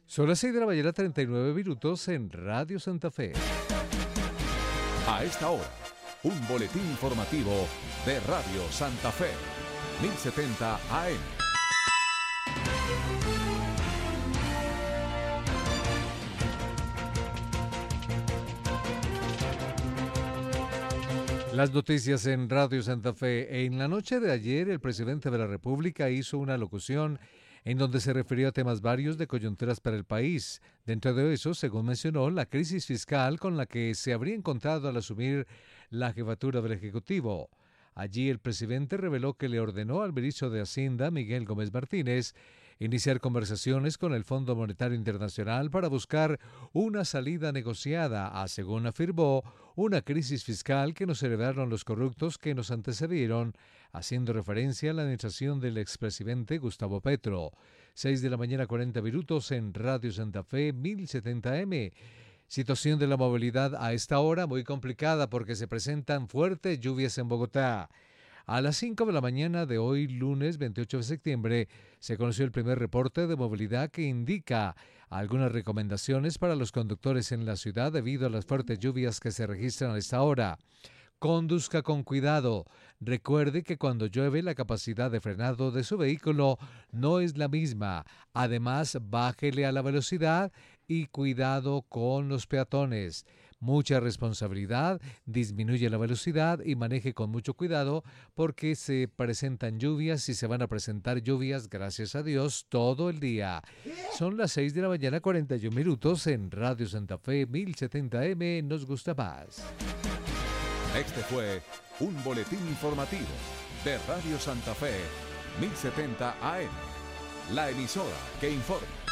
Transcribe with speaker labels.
Speaker 1: Son las 6 de la mañana, 39 minutos en Radio Santa Fe.
Speaker 2: A esta hora, un boletín informativo de Radio Santa Fe, 1070 AM.
Speaker 1: Las noticias en Radio Santa Fe. En la noche de ayer, el presidente de la República hizo una locución en donde se refirió a temas varios de coyunturas para el país. Dentro de eso, según mencionó, la crisis fiscal con la que se habría encontrado al asumir la jefatura del Ejecutivo. Allí el presidente reveló que le ordenó al ministro de Hacienda, Miguel Gómez Martínez, iniciar conversaciones con el Fondo Monetario Internacional para buscar una salida negociada a, según afirmó, una crisis fiscal que nos heredaron los corruptos que nos antecedieron, haciendo referencia a la administración del expresidente Gustavo Petro. 6 de la mañana, 40 minutos en Radio Santa Fe, 1070M. Situación de la movilidad a esta hora muy complicada porque se presentan fuertes lluvias en Bogotá. A las 5 de la mañana de hoy, lunes 28 de septiembre, se conoció el primer reporte de movilidad que indica algunas recomendaciones para los conductores en la ciudad debido a las fuertes lluvias que se registran a esta hora. Conduzca con cuidado. Recuerde que cuando llueve la capacidad de frenado de su vehículo no es la misma. Además, bájele a la velocidad y cuidado con los peatones. Mucha responsabilidad, disminuye la velocidad y maneje con mucho cuidado porque se presentan lluvias y se van a presentar lluvias, gracias a Dios, todo el día. Son las 6 de la mañana, 41 minutos en Radio Santa Fe, 1070M, nos gusta más.
Speaker 2: Este fue un boletín informativo de Radio Santa Fe, 1070 AM, la emisora que informa.